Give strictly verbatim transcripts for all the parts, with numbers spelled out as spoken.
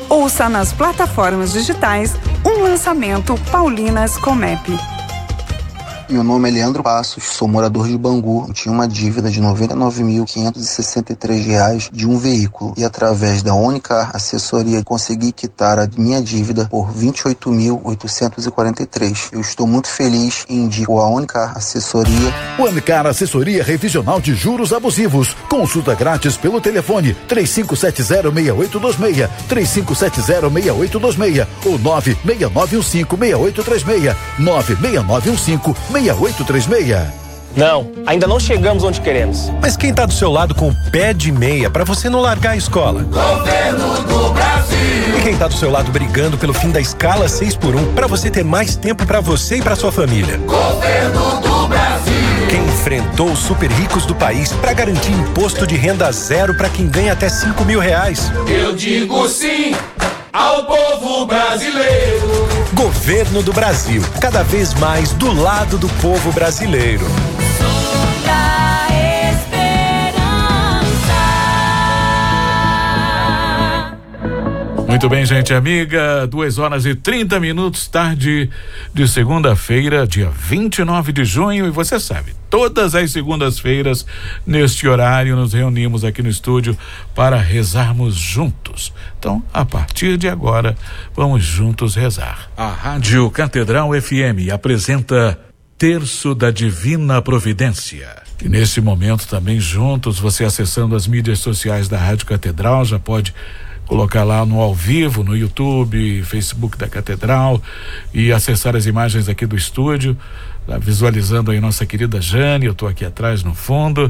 Ouça nas plataformas digitais um lançamento Paulinas Comep. Meu nome é Leandro Passos, sou morador de Bangu. Eu tinha uma dívida de noventa e nove mil quinhentos e sessenta e três reais de um veículo e através da Unicar Assessoria consegui quitar a minha dívida por vinte e oito mil oitocentos e quarenta e três. Eu estou muito feliz e indico a Unicar Assessoria. Unicar Assessoria Revisional de Juros Abusivos. Consulta grátis pelo telefone três cinco sete zero, seis oito dois seis, três cinco sete zero, seis oito dois seis ou nove seis nove um cinco, seis oito três seis, nove seis nove um cinco, seis oito três seis. Não, ainda não chegamos onde queremos. Mas quem tá do seu lado com o pé de meia pra você não largar a escola? Governo do Brasil. E quem tá do seu lado brigando pelo fim da escala seis por um pra você ter mais tempo pra você e pra sua família? Governo do Brasil. Quem enfrentou os super ricos do país pra garantir imposto de renda zero pra quem ganha até cinco mil reais? Eu digo sim ao povo brasileiro. Governo do Brasil, cada vez mais do lado do povo brasileiro. Da esperança. Muito bem, gente amiga, duas horas e trinta minutos, tarde de segunda-feira, dia vinte e nove de junho, e você sabe, todas as segundas-feiras, neste horário, nos reunimos aqui no estúdio para rezarmos juntos. Então, a partir de agora, vamos juntos rezar. A Rádio Catedral F M apresenta Terço da Divina Providência. E nesse momento também juntos, você acessando as mídias sociais da Rádio Catedral, já pode colocar lá no ao vivo, no YouTube, Facebook da Catedral e acessar as imagens aqui do estúdio, tá visualizando aí nossa querida Jane, eu tô aqui atrás no fundo,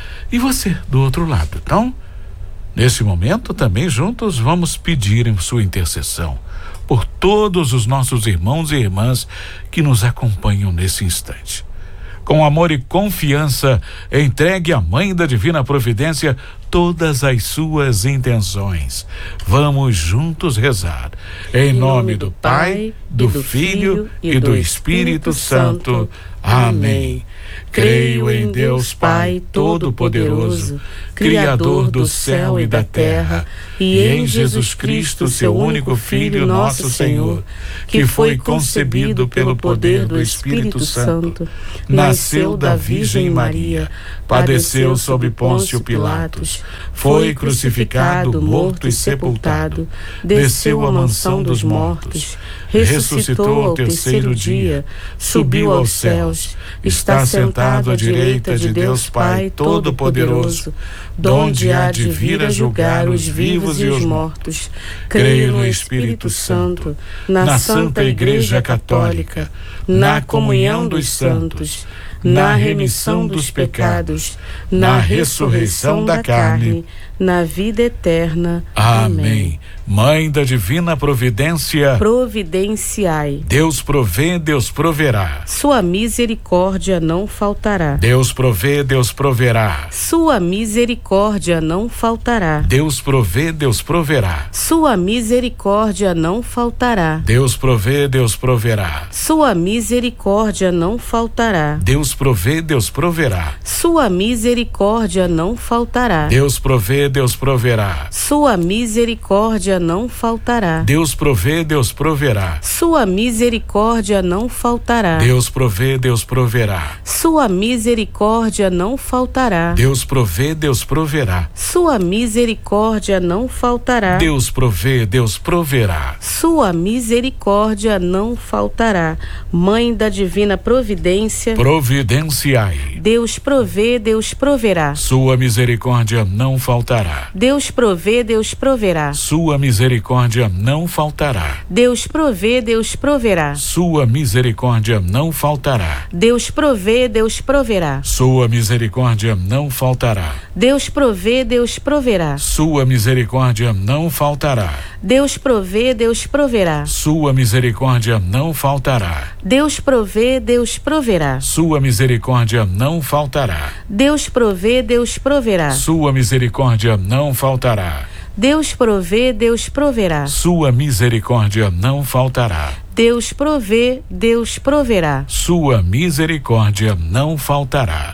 e você do outro lado. Então, nesse momento também juntos vamos pedir em sua intercessão por todos os nossos irmãos e irmãs que nos acompanham nesse instante. Com amor e confiança, entregue à Mãe da Divina Providência todas as suas intenções. Vamos juntos rezar. Em nome do Pai, do Filho e do Espírito Santo. Amém. Creio em Deus Pai Todo-Poderoso, Criador do céu e da terra, e em Jesus Cristo, seu único Filho, nosso Senhor, que foi concebido pelo poder do Espírito Santo, nasceu da Virgem Maria, padeceu sob Pôncio Pilatos, foi crucificado, morto e sepultado, desceu à mansão dos mortos, ressuscitou ao terceiro dia, subiu aos céus, está sentado à direita de Deus Pai Todo-Poderoso, donde há de vir a julgar os vivos e os mortos. Creio no Espírito Santo, na Santa Igreja Católica, na comunhão dos santos, na remissão dos pecados, na ressurreição da carne, na vida eterna. Amém. Amém. Mãe da Divina Providência, Providenciai. Deus provê, Deus proverá. Sua misericórdia não faltará. Deus provê, Deus proverá. Sua misericórdia não faltará. Deus provê, Deus proverá. Sua misericórdia não faltará. Deus provê, Deus proverá. Sua misericórdia não faltará. Deus provê, Deus proverá. Sua misericórdia não faltará. Deus provê, Deus proverá. Sua misericórdia não faltará. Deus provê, Deus proverá. Sua misericórdia não faltará. Deus provê, Deus proverá. Sua misericórdia não faltará. Deus provê, Deus proverá. Sua misericórdia não faltará. Deus provê, Deus proverá. Sua misericórdia não faltará. Mãe da Divina Providência, Providenciai. Deus provê, Deus proverá. Sua misericórdia não faltará. Deus provê, Deus proverá. Sua misericórdia não faltará. Deus provê, Deus proverá. Sua misericórdia não faltará. Deus provê, Deus proverá. Sua misericórdia não faltará. Deus provê, Deus proverá. Sua misericórdia não faltará. Deus provê, Deus proverá. Sua misericórdia não faltará. Deus provê, Deus proverá. Sua misericórdia não faltará. Deus provê, Deus proverá. Sua misericórdia não faltará. Deus provê, Deus proverá. Sua misericórdia não faltará. Deus provê, Deus proverá. Sua misericórdia não faltará.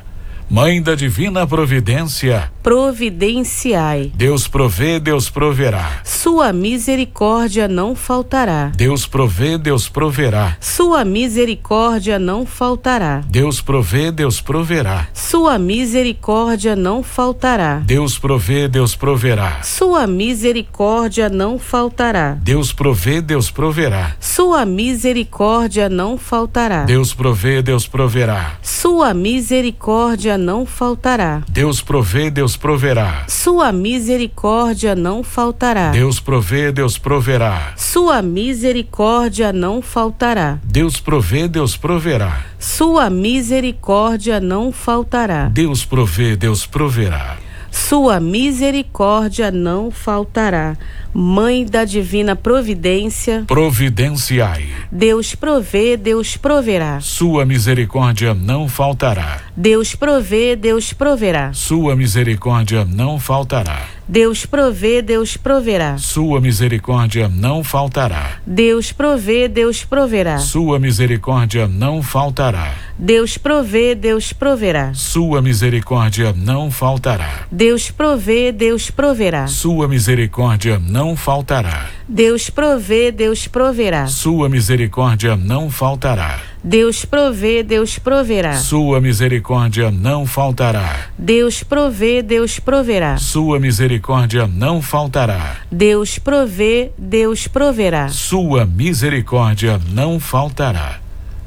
Mãe da divina providência, providenciai. Deus provê, Deus proverá. Sua misericórdia não faltará. Deus provê, Deus proverá. Sua misericórdia não faltará. Deus provê, Deus proverá. Sua misericórdia não faltará. Deus provê, Deus proverá. Sua misericórdia não faltará. Deus provê, Deus proverá. Sua misericórdia não faltará. Deus provê, Deus proverá. Sua misericórdia não faltará. Deus provê, Deus proverá. Sua misericórdia não faltará. Deus provê, Deus proverá. Sua misericórdia não faltará. Deus provê, Deus proverá. Sua misericórdia não faltará. Deus provê, Deus proverá. Sua misericórdia não faltará. Mãe da divina providência, providenciai. Deus provê, Deus proverá. Sua misericórdia não faltará. Deus provê, Deus proverá. Sua misericórdia não faltará. Deus provê, Deus proverá. Sua misericórdia não faltará. Deus provê, Deus proverá. Sua misericórdia não faltará. Deus provê, Deus proverá. Sua misericórdia não faltará. Deus provê, Deus proverá. Sua misericórdia não faltará. Deus provê, Deus proverá. Sua misericórdia não faltará. Deus provê, Deus proverá. Sua misericórdia não faltará. Deus provê, Deus proverá. Sua misericórdia não faltará. Deus provê, Deus proverá. Sua misericórdia não faltará.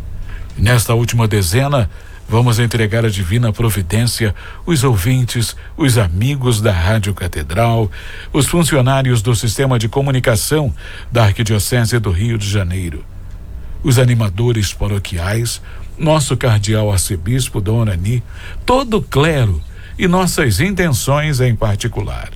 Nesta última dezena, vamos entregar a divina providência, os ouvintes, os amigos da Rádio Catedral, os funcionários do sistema de comunicação da Arquidiocese do Rio de Janeiro, os animadores paroquiais, nosso cardeal arcebispo Dom Orani, todo o clero e nossas intenções em particular.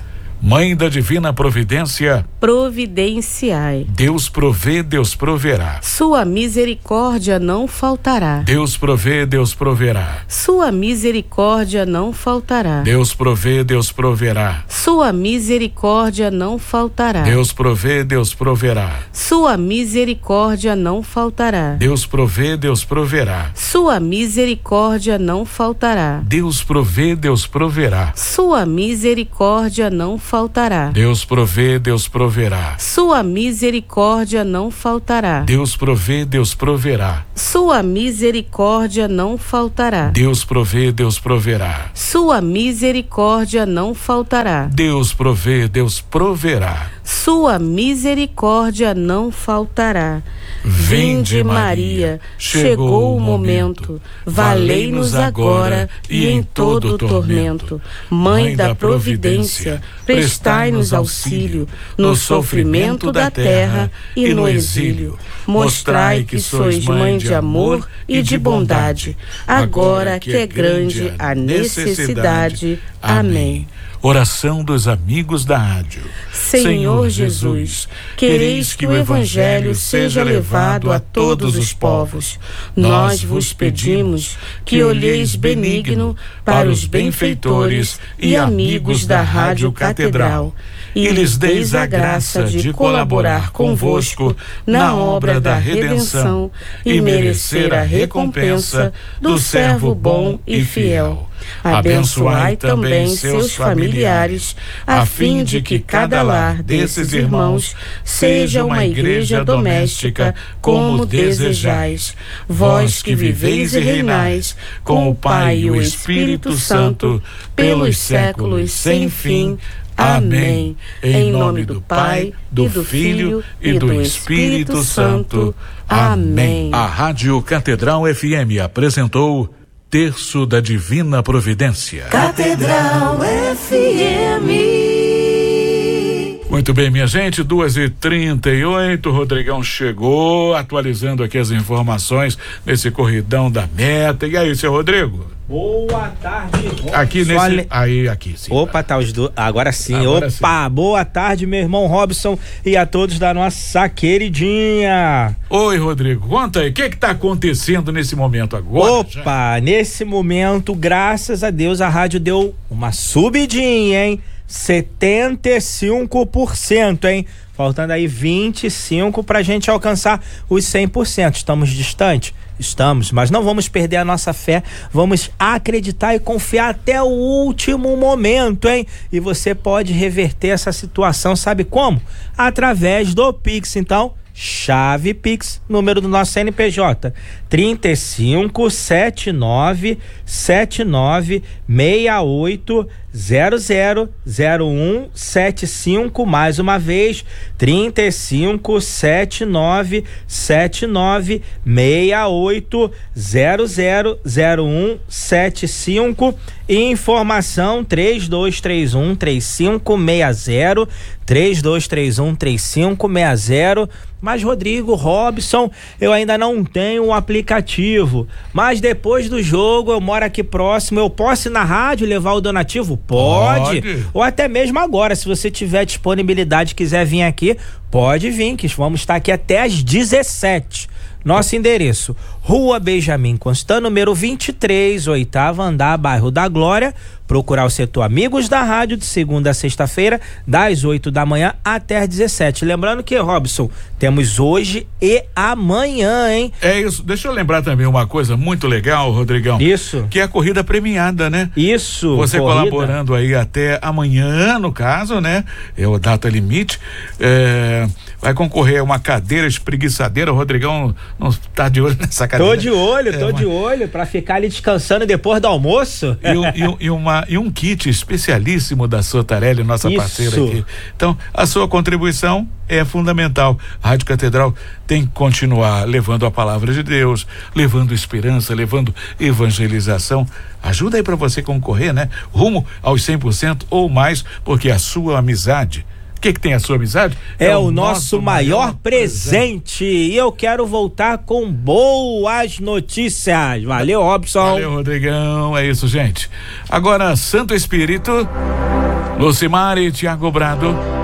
Mãe da divina providência, providenciai. Deus provê, Deus proverá. Sua misericórdia não faltará. Deus provê, Deus proverá. Sua misericórdia não faltará. Deus provê, Deus proverá. Sua misericórdia não faltará. Deus provê, Deus proverá. Sua misericórdia não faltará. Deus provê, Deus proverá. Sua misericórdia não faltará. Deus provê, Deus proverá. Sua misericórdia não faltará. faltará. Deus provê, Deus proverá. Sua misericórdia não faltará. Deus provê, Deus proverá. Sua misericórdia não faltará. Deus provê, Deus proverá. Sua misericórdia não faltará. Deus provê, Deus proverá. Sua misericórdia não faltará. Vinde, Maria, chegou o momento, valei-nos agora e em todo o tormento. Mãe da providência, prestai-nos auxílio no sofrimento da terra e no exílio. Mostrai que sois mãe de amor e de bondade, agora que é grande a necessidade. Amém. Oração dos amigos da rádio. Senhor Jesus, quereis que o Evangelho seja levado a todos os povos. Nós vos pedimos que olheis benigno para os benfeitores e amigos da Rádio Catedral e lhes deis a graça de colaborar convosco na obra da redenção e merecer a recompensa do servo bom e fiel. Abençoai também seus familiares, a fim de que cada lar desses irmãos seja uma igreja doméstica como desejais. Vós que viveis e reinais com o Pai e o Espírito Santo pelos séculos sem fim. Amém. Em nome do Pai, do Filho e do Espírito Santo. Amém. A Rádio Catedral F M apresentou Terço da Divina Providência. Catedral F M. Muito bem, minha gente, duas e trinta e oito, o Rodrigão chegou, atualizando aqui as informações nesse corridão da meta. E aí, seu Rodrigo? Boa tarde, Robson. Aqui nesse... Olha... Aí, aqui, sim. Opa, tá os dois. Agora sim. Agora Opa, sim. Boa tarde, meu irmão Robson e a todos da nossa queridinha. Oi, Rodrigo, conta aí, o que que tá acontecendo nesse momento agora? Opa, já? Nesse momento, graças a Deus, a rádio deu uma subidinha, hein? setenta e cinco por cento, hein? Faltando aí vinte e cinco por cento pra gente alcançar os cem por cento. Estamos distante? Estamos, mas não vamos perder a nossa fé, vamos acreditar e confiar até o último momento, hein? E você pode reverter essa situação, sabe como? Através do Pix. Então, chave Pix, número do nosso C N P J, trinta e cinco, setenta e nove, setenta e nove, sessenta e oito, zero zero zero um sete cinco, mais uma vez, trinta e cinco, setenta e nove, setenta e nove, sessenta e oito, zero zero zero um sete cinco. Informação três dois três um, três cinco seis zero, três dois três um, três cinco seis zero. Mas Rodrigo, Robson, eu ainda não tenho um aplicativo, mas depois do jogo eu moro aqui próximo, eu posso ir na rádio levar o donativo? Pode. Pode. Ou até mesmo agora, se você tiver disponibilidade e quiser vir aqui, pode vir, que vamos estar aqui até às dezessete. Nosso endereço, Rua Benjamin Constant, número vinte e três, oitavo andar, bairro da Glória. Procurar o setor Amigos da Rádio de segunda a sexta-feira, das oito da manhã até às dezessete. Lembrando que, Robson, temos hoje e amanhã, hein? É isso. Deixa eu lembrar também uma coisa muito legal, Rodrigão. Isso. Que é a corrida premiada, né? Isso. Você corrida. Colaborando aí até amanhã, no caso, né? É o data limite. É, vai concorrer a uma cadeira espreguiçadeira. O Rodrigão não tá de olho nessa cadeira. Tô de olho, tô é, de uma... olho, pra ficar ali descansando depois do almoço. E, e, e, uma, e um kit especialíssimo da Sotarelli, nossa Isso. parceira aqui. Então, a sua contribuição é fundamental. A Rádio Catedral tem que continuar levando a palavra de Deus, levando esperança, levando evangelização. Ajuda aí para você concorrer, né? Rumo aos cem por cento ou mais, porque a sua amizade. O que que tem a sua amizade? É, é o, o nosso, nosso maior, maior presente. presente. E eu quero voltar com boas notícias. Valeu, Robson. Valeu, Rodrigão. É isso, gente. Agora, Santo Espírito, Lucimar e Tiago Brado.